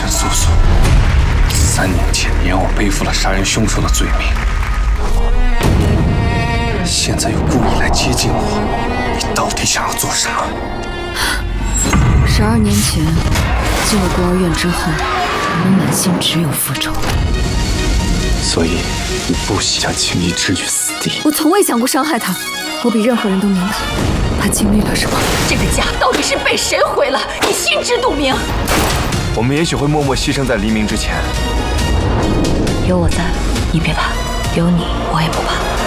素素，3年前你让我背负了杀人凶手的罪名，现在又故意来接近我，你到底想要做啥 ？12年前进了孤儿院之后，我满心只有复仇。 所以你不想轻易置于死地？ 我从未想过伤害他，我比任何人都明白他经历了什么。 这个家到底是被谁毁了？你心知肚明。 我们也许会默默牺牲在黎明之前。 有我在，你别怕；有你，我也不怕。